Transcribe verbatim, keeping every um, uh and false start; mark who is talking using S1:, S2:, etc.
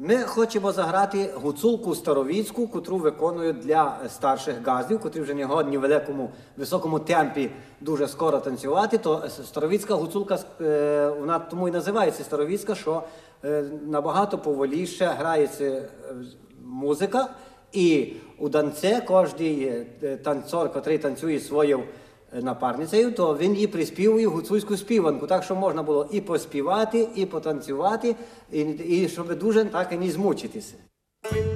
S1: Ми хочемо заграти гуцулку старовіцьку, котру виконують для старших газдів, котрі вже не годні в великому, високому темпі дуже скоро танцювати. То старовіцька гуцулка, вона тому і називається старовіцька, що набагато поволіше грається музика. І у танце кожен танцор, котрий танцює своєю напарницею, то він їй приспівує гуцульську співанку, так що можна було і поспівати, і потанцювати, і, і щоб дуже так і не змучитися.